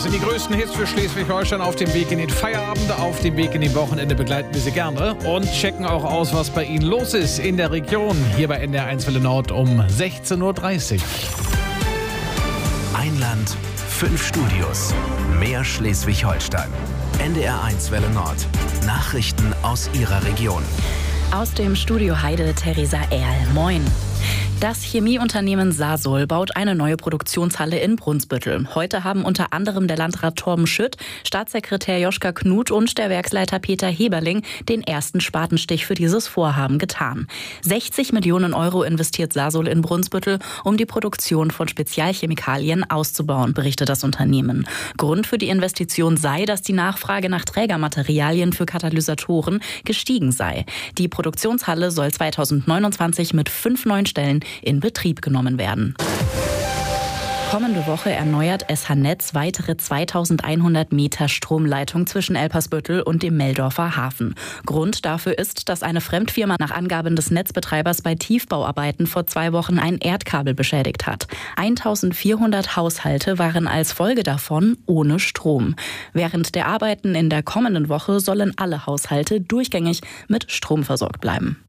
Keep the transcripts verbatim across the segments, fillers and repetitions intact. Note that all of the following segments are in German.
Das sind die größten Hits für Schleswig-Holstein auf dem Weg in den Feierabend, auf dem Weg in den Wochenende begleiten wir Sie gerne und checken auch aus, was bei Ihnen los ist in der Region. Hier bei N D R eins Welle Nord um sechzehn Uhr dreißig. Ein Land, fünf Studios, mehr Schleswig-Holstein. N D R eins Welle Nord. Nachrichten aus Ihrer Region. Aus dem Studio Heide Theresa Erl. Moin. Das Chemieunternehmen Sasol baut eine neue Produktionshalle in Brunsbüttel. Heute haben unter anderem der Landrat Torben Schütt, Staatssekretär Joschka Knut und der Werksleiter Peter Heberling den ersten Spatenstich für dieses Vorhaben getan. sechzig Millionen Euro investiert Sasol in Brunsbüttel, um die Produktion von Spezialchemikalien auszubauen, berichtet das Unternehmen. Grund für die Investition sei, dass die Nachfrage nach Trägermaterialien für Katalysatoren gestiegen sei. Die Produktionshalle soll zweitausendneunundzwanzig mit fünf neuen Stellen in Betrieb genommen werden. Kommende Woche erneuert S H-Netz weitere zweitausendeinhundert Meter Stromleitung zwischen Elpersbüttel und dem Meldorfer Hafen. Grund dafür ist, dass eine Fremdfirma nach Angaben des Netzbetreibers bei Tiefbauarbeiten vor zwei Wochen ein Erdkabel beschädigt hat. eintausendvierhundert Haushalte waren als Folge davon ohne Strom. Während der Arbeiten in der kommenden Woche sollen alle Haushalte durchgängig mit Strom versorgt bleiben.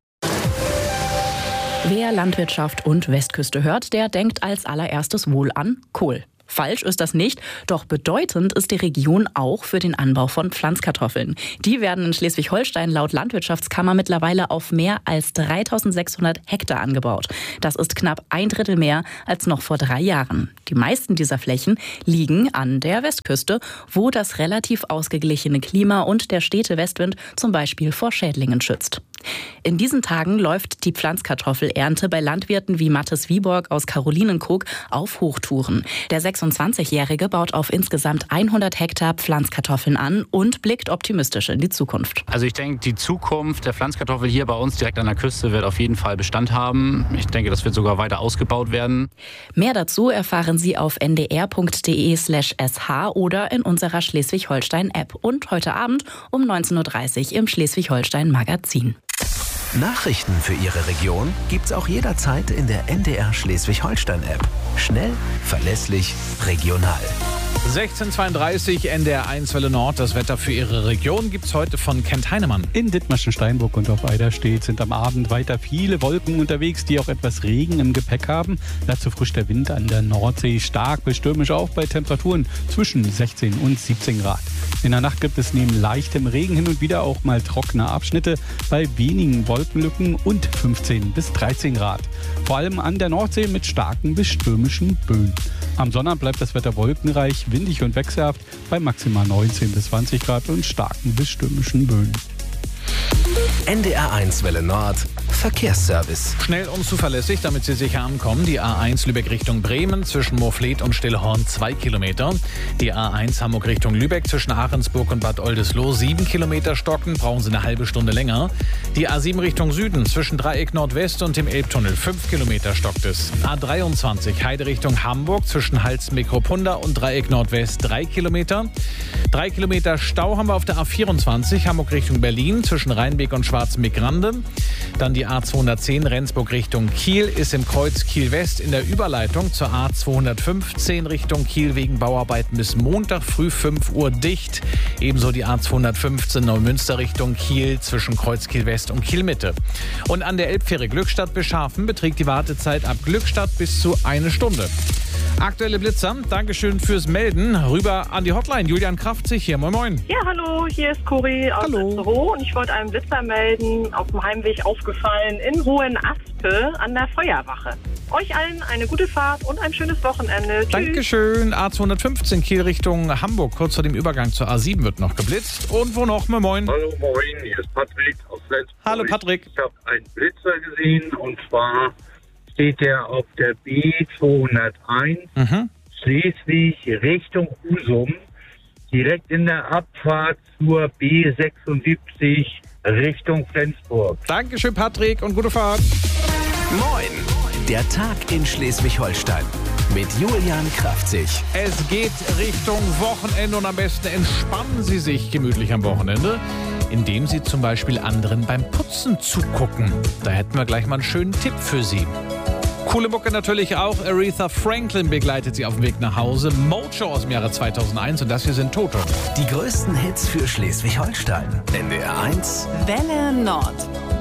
Wer Landwirtschaft und Westküste hört, der denkt als allererstes wohl an Kohl. Falsch ist das nicht, doch bedeutend ist die Region auch für den Anbau von Pflanzkartoffeln. Die werden in Schleswig-Holstein laut Landwirtschaftskammer mittlerweile auf mehr als dreitausendsechshundert Hektar angebaut. Das ist knapp ein Drittel mehr als noch vor drei Jahren. Die meisten dieser Flächen liegen an der Westküste, wo das relativ ausgeglichene Klima und der stete Westwind zum Beispiel vor Schädlingen schützt. In diesen Tagen läuft die Pflanzkartoffelernte bei Landwirten wie Mathis Wieborg aus Karolinenkog auf Hochtouren. Der sechsundzwanzigjährige baut auf insgesamt hundert Hektar Pflanzkartoffeln an und blickt optimistisch in die Zukunft. Also ich denke, die Zukunft der Pflanzkartoffel hier bei uns direkt an der Küste wird auf jeden Fall Bestand haben. Ich denke, das wird sogar weiter ausgebaut werden. Mehr dazu erfahren Sie auf n d r punkt d e slash s h oder in unserer Schleswig-Holstein-App und heute Abend um neunzehn Uhr dreißig im Schleswig-Holstein-Magazin. Nachrichten für Ihre Region gibt's auch jederzeit in der N D R Schleswig-Holstein-App. Schnell, verlässlich, regional. sechzehn Uhr zweiunddreißig, N D R eins Welle Nord. Das Wetter für Ihre Region gibt's heute von Kent Heinemann. In Dithmarschen, Steinburg und auf Eiderstedt sind am Abend weiter viele Wolken unterwegs, die auch etwas Regen im Gepäck haben. Dazu frischt der Wind an der Nordsee stark bis stürmisch auf bei Temperaturen zwischen sechzehn und siebzehn Grad. In der Nacht gibt es neben leichtem Regen hin und wieder auch mal trockene Abschnitte bei wenigen Wolkenlücken und fünfzehn bis dreizehn Grad. Vor allem an der Nordsee mit starken bis stürmischen Böen. Am Sonntag bleibt das Wetter wolkenreich, windig und wechselhaft bei maximal neunzehn bis zwanzig Grad und starken bis stürmischen Böen. N D R eins Welle Nord Verkehrsservice. Schnell und zuverlässig, damit Sie sicher ankommen. Die A eins Lübeck Richtung Bremen zwischen Moorfleet und Stillhorn zwei Kilometer. Die A eins Hamburg Richtung Lübeck zwischen Ahrensburg und Bad Oldesloe sieben Kilometer stocken. Brauchen Sie eine halbe Stunde länger. Die A sieben Richtung Süden zwischen Dreieck Nordwest und dem Elbtunnel fünf Kilometer stockt es. A dreiundzwanzig Heide Richtung Hamburg zwischen Halstenbeck-Ruppunda und Dreieck Nordwest drei Kilometer. Drei Kilometer Stau haben wir auf der A vierundzwanzig Hamburg Richtung Berlin zwischen Rheinbeck und Schwarzenbeck-Rande. Dann die A zweihundertzehn Rendsburg Richtung Kiel ist im Kreuz Kiel-West in der Überleitung zur A zweihundertfünfzehn Richtung Kiel wegen Bauarbeiten bis Montag früh fünf Uhr dicht. Ebenso die A zweihundertfünfzehn Neumünster Richtung Kiel zwischen Kreuz Kiel-West und Kiel-Mitte. Und an der Elbfähre Glückstadt-Beschafen beträgt die Wartezeit ab Glückstadt bis zu eine Stunde. Aktuelle Blitzer, Dankeschön fürs Melden. Rüber an die Hotline. Julian Kraftzig hier. Moin, moin. Ja, hallo, hier ist Cori aus Itzehoe und ich wollte einen Blitzer melden, auf dem Heimweg aufgefallen in Hohenaspe an der Feuerwache. Euch allen eine gute Fahrt und ein schönes Wochenende. Tschüss. Dankeschön. A zweihundertfünfzehn Kiel Richtung Hamburg. Kurz vor dem Übergang zur A sieben wird noch geblitzt. Und wo noch? Moin, moin. Hallo, moin. Hier ist Patrick aus Flensburg. Hallo, Patrick. Ich habe einen Blitzer gesehen und zwar steht der auf der B zweihunderteins Mhm. Schleswig Richtung Husum, direkt in der Abfahrt zur B sechsundsiebzig Richtung Flensburg. Dankeschön, Patrick, und gute Fahrt. Moin, der Tag in Schleswig-Holstein mit Julian Kraftzig. Es geht Richtung Wochenende und am besten entspannen Sie sich gemütlich am Wochenende, indem Sie zum Beispiel anderen beim Putzen zugucken. Da hätten wir gleich mal einen schönen Tipp für Sie. Coole Mucke natürlich auch. Aretha Franklin begleitet sie auf dem Weg nach Hause. Mojo aus dem Jahre zweitausendeins und das hier sind Toto. Die größten Hits für Schleswig-Holstein. N D R eins. Welle Nord.